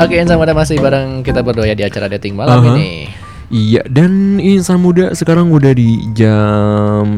Oke, insan muda masih bareng kita berdua ya di acara dating malam ini. Iya, dan insan muda sekarang udah di jam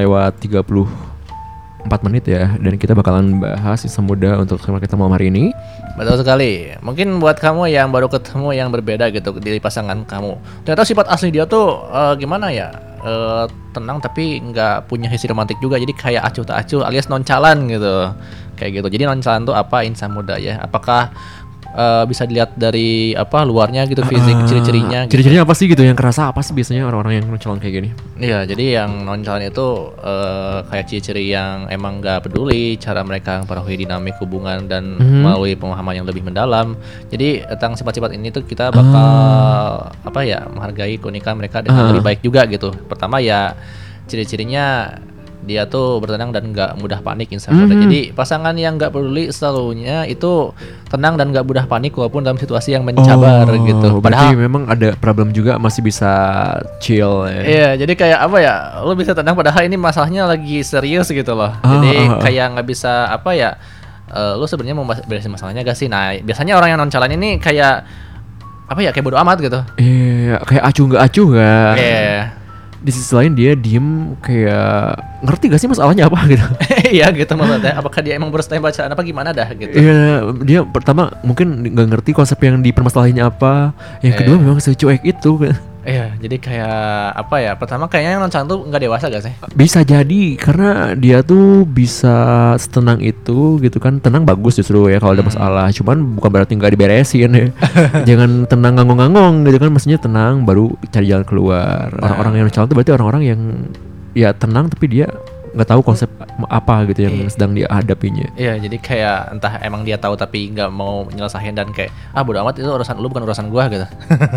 9:34 ya. Dan kita bakalan bahas insan muda untuk tema kita malam hari ini. Betul sekali. Mungkin buat kamu yang baru ketemu yang berbeda gitu di pasangan kamu, ternyata sifat asli dia tuh gimana ya? Tenang tapi nggak punya histori romantik juga. Jadi kayak acuh tak acuh alias noncalan gitu. Kayak gitu. Jadi noncalan tuh apa insan muda ya? Apakah bisa dilihat dari apa luarnya gitu, fisik, ciri-cirinya gitu. Ciri-cirinya apa sih gitu yang kerasa apa sih biasanya orang-orang yang noncalan kayak gini? Iya, jadi yang noncalan itu kayak ciri-ciri yang emang gak peduli cara mereka mempengaruhi dinamik hubungan dan melalui pemahaman yang lebih mendalam. Jadi tentang sifat-sifat ini tuh kita bakal apa ya, menghargai keunikan mereka dengan lebih baik juga gitu. Pertama ya ciri-cirinya dia tuh bertenang dan gak mudah panik insan muda. Jadi pasangan yang gak peduli selalunya itu tenang dan gak mudah panik walaupun dalam situasi yang mencabar gitu. Berarti memang ada problem juga masih bisa chill ya. Iya, jadi kayak apa ya, lo bisa tenang padahal ini masalahnya lagi serius gitu loh. Jadi kayak gak bisa apa ya, lo sebenarnya mau beresin masalahnya gak sih? Nah biasanya orang yang noncalan ini kayak apa ya, kayak bodo amat gitu. Iya, kayak acuh gak. Iya. Di sisi lain dia diem kayak ngerti gak sih masalahnya apa gitu. Iya gitu maksudnya. Apakah dia emang berstay bacaan apa gimana dah gitu. Iya, dia pertama mungkin gak ngerti konsep yang dipermasalahinnya apa. Yang kedua memang secuek itu. Iya, jadi kayak apa ya, pertama kayaknya yang noncalan tuh gak dewasa gak sih? Bisa jadi karena dia tuh bisa setenang itu gitu kan. Tenang bagus justru ya kalau ada masalah. Cuman bukan berarti gak diberesin ya. Jangan tenang ngangong-ngangong gitu kan. Maksudnya tenang baru cari jalan keluar. Orang-orang yang noncalan tuh berarti orang-orang yang ya tenang tapi dia nggak tahu konsep apa gitu yang sedang dia hadapinya. Iya, jadi kayak entah emang dia tahu tapi nggak mau nyelesain dan kayak bodo amat itu urusan lu bukan urusan gua gitu.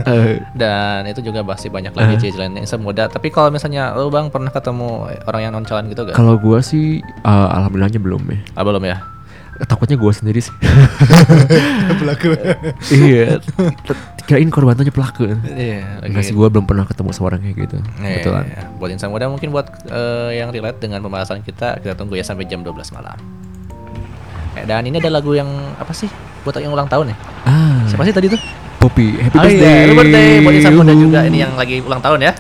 Dan itu juga pasti banyak lagi ciri-ciri lainnya yang muda. Tapi kalau misalnya lu Bang pernah ketemu orang yang noncalan gitu gak? Kalau gua sih alhamdulillahnya belum ya. Belum ya. Takutnya gua sendiri sih. Pelaku. Iya. Kirain korbannya pelaku. Iya. Enggak sih, gua belum pernah ketemu sama orang kayak gitu. Betulan. Iya. Buat insan muda mungkin buat yang relate dengan pembahasan kita tunggu ya sampai jam 12 malam. Dan ini ada lagu yang apa sih? Buat yang ulang tahun ya? Siapa sih tadi tuh? Poppy, happy birthday. Happy birthday buat insan muda juga ini yang lagi ulang tahun ya.